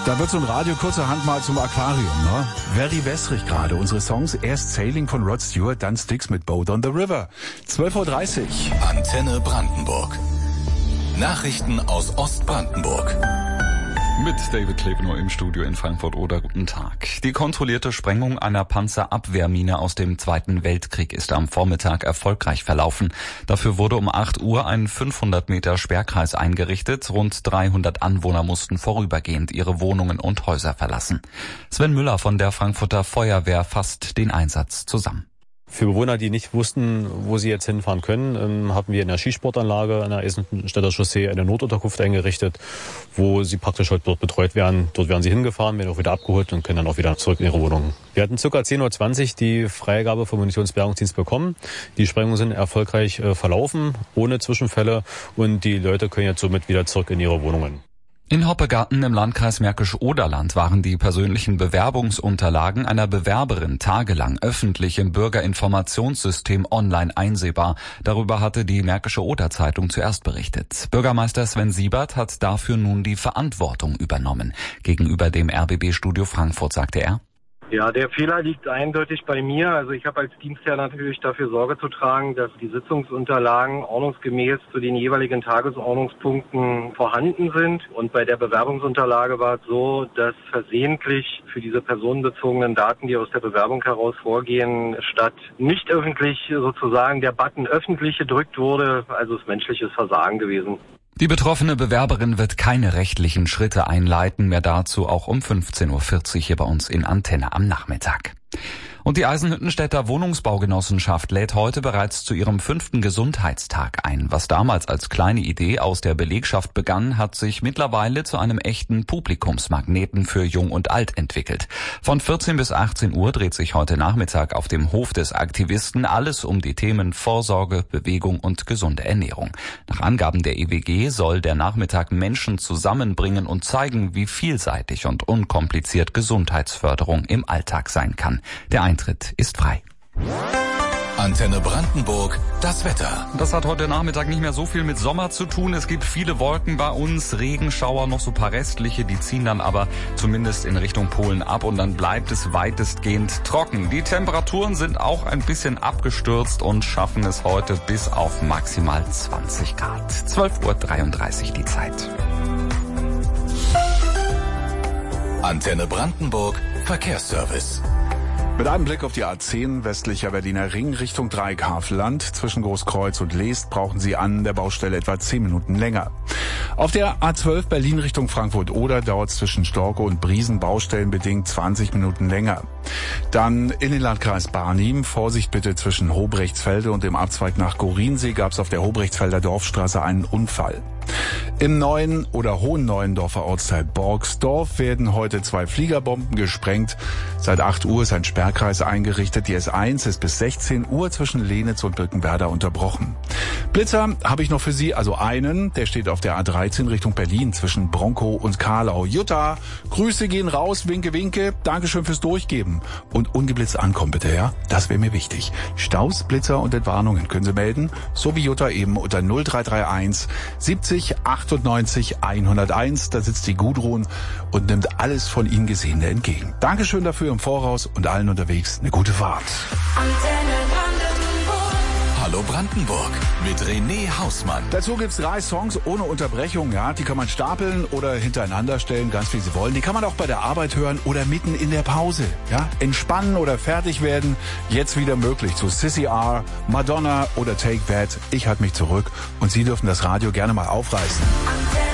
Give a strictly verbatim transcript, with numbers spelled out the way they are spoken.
Da wird so ein Radio kurzerhand mal zum Aquarium, ne? Very wässrig gerade. Unsere Songs, erst Sailing von Rod Stewart, dann Styx mit Boat on the River. zwölf Uhr dreißig. Antenne Brandenburg. Nachrichten aus Ostbrandenburg. Mit David Klebenow im Studio in Frankfurt-Oder. Guten Tag. Die kontrollierte Sprengung einer Panzerabwehrmine aus dem Zweiten Weltkrieg ist am Vormittag erfolgreich verlaufen. Dafür wurde um acht Uhr ein fünfhundert Meter Sperrkreis eingerichtet. Rund dreihundert Anwohner mussten vorübergehend ihre Wohnungen und Häuser verlassen. Sven Müller von der Frankfurter Feuerwehr fasst den Einsatz zusammen. Für Bewohner, die nicht wussten, wo sie jetzt hinfahren können, haben wir in der Skisportanlage an der Eisenstädter Chaussee eine Notunterkunft eingerichtet, wo sie praktisch heute dort betreut werden. Dort werden sie hingefahren, werden auch wieder abgeholt und können dann auch wieder zurück in ihre Wohnungen. Wir hatten ca. zehn Uhr zwanzig die Freigabe vom Munitionsbergungsdienst bekommen. Die Sprengungen sind erfolgreich äh, verlaufen, ohne Zwischenfälle, und die Leute können jetzt somit wieder zurück in ihre Wohnungen. In Hoppegarten im Landkreis Märkisch-Oderland waren die persönlichen Bewerbungsunterlagen einer Bewerberin tagelang öffentlich im Bürgerinformationssystem online einsehbar. Darüber hatte die Märkische Oder-Zeitung zuerst berichtet. Bürgermeister Sven Siebert hat dafür nun die Verantwortung übernommen. Gegenüber dem R B B-Studio Frankfurt sagte er: Ja, der Fehler liegt eindeutig bei mir. Also ich habe als Dienstherr natürlich dafür Sorge zu tragen, dass die Sitzungsunterlagen ordnungsgemäß zu den jeweiligen Tagesordnungspunkten vorhanden sind. Und bei der Bewerbungsunterlage war es so, dass versehentlich für diese personenbezogenen Daten, die aus der Bewerbung heraus vorgehen, statt nicht öffentlich sozusagen der Button öffentlich gedrückt wurde. Also ist menschliches Versagen gewesen. Die betroffene Bewerberin wird keine rechtlichen Schritte einleiten, mehr dazu auch um fünfzehn Uhr vierzig hier bei uns in Antenne am Nachmittag. Und die Eisenhüttenstädter Wohnungsbaugenossenschaft lädt heute bereits zu ihrem fünften Gesundheitstag ein. Was damals als kleine Idee aus der Belegschaft begann, hat sich mittlerweile zu einem echten Publikumsmagneten für Jung und Alt entwickelt. Von vierzehn bis achtzehn Uhr dreht sich heute Nachmittag auf dem Hof des Aktivisten alles um die Themen Vorsorge, Bewegung und gesunde Ernährung. Nach Angaben der E W G soll der Nachmittag Menschen zusammenbringen und zeigen, wie vielseitig und unkompliziert Gesundheitsförderung im Alltag sein kann. Der Eintritt ist frei. Antenne Brandenburg, das Wetter. Das hat heute Nachmittag nicht mehr so viel mit Sommer zu tun. Es gibt viele Wolken bei uns, Regenschauer, noch so ein paar restliche, die ziehen dann aber zumindest in Richtung Polen ab und dann bleibt es weitestgehend trocken. Die Temperaturen sind auch ein bisschen abgestürzt und schaffen es heute bis auf maximal zwanzig Grad. zwölf Uhr dreiunddreißig die Zeit. Antenne Brandenburg, Verkehrsservice. Mit einem Blick auf die A zehn westlicher Berliner Ring Richtung Dreieckhavelland. Zwischen Großkreuz und Leest brauchen Sie an der Baustelle etwa zehn Minuten länger. Auf der A zwölf Berlin Richtung Frankfurt-Oder dauert es zwischen Storke und Briesen baustellenbedingt zwanzig Minuten länger. Dann in den Landkreis Barnim. Vorsicht bitte zwischen Hobrechtsfelde und dem Abzweig nach Gorinsee gab es auf der Hobrechtsfelder Dorfstraße einen Unfall. Im neuen oder hohen Neuendorfer Ortsteil Borgsdorf werden heute zwei Fliegerbomben gesprengt. Seit acht Uhr ist ein Sperrkreis eingerichtet. Die S eins ist bis sechzehn Uhr zwischen Lenitz und Birkenwerder unterbrochen. Blitzer habe ich noch für Sie, also einen, der steht auf der A dreizehn Richtung Berlin zwischen Bronkow und Karlau. Jutta, Grüße gehen raus, winke, winke, Dankeschön fürs Durchgeben. Und ungeblitzt ankommen bitte, ja? Das wäre mir wichtig. Staus, Blitzer und Entwarnungen können Sie melden, so wie Jutta eben unter null drei drei eins siebzig achtundneunzig hunderteins. Da sitzt die Gudrun und nimmt alles von Ihnen Gesehene entgegen. Dankeschön dafür im Voraus und allen unterwegs eine gute Fahrt. Hallo Brandenburg mit René Hausmann. Dazu gibt's drei Songs ohne Unterbrechung, ja. Die kann man stapeln oder hintereinander stellen, ganz wie Sie wollen. Die kann man auch bei der Arbeit hören oder mitten in der Pause, ja. Entspannen oder fertig werden, jetzt wieder möglich. Zu Sissy R, Madonna oder Take That. Ich halte mich zurück und Sie dürfen das Radio gerne mal aufreißen.